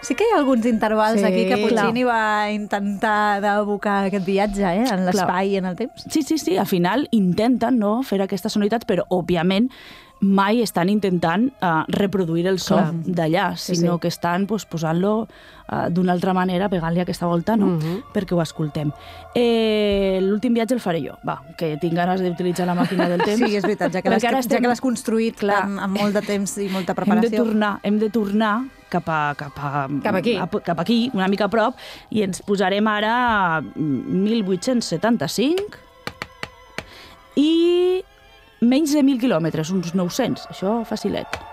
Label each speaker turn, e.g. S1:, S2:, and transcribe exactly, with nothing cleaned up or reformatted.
S1: Sí que hi ha alguns intervals
S2: Sí,
S1: aquí que
S2: clar.
S1: Puccini va intentar d'evocar aquest viatge, eh? En l'espai i en el temps.
S2: Sí, sí, sí, al final intenten, no?, fer aquestes sonoritats, però, òbviament, mai estan intentant uh, reproduir el so
S3: Clar.
S2: d'allà,
S3: Sí,
S2: sinó
S3: sí.
S2: que estan pues, posant-lo uh, d'una altra manera, pegant-li aquesta volta, no?,
S3: Mhm.
S2: perquè ho escoltem. Eh, L'últim viatge el faré jo, va, que tinc ganes d'utilitzar la màquina del temps.
S1: Sí, és veritat, ja que l'has
S2: Perquè ara
S1: ja
S2: estem-
S1: que l'has construït
S2: Clar.
S1: amb, amb molt de temps i molta
S2: Hem de
S1: preparació.
S2: tornar, hem de tornar cap, a, cap, a,
S3: Cap aquí.
S2: A, cap aquí, una mica a prop, i ens posarem ara a mil vuit-cents setanta-cinc i menys de mil quilòmetres, uns nou-cents, això facilet.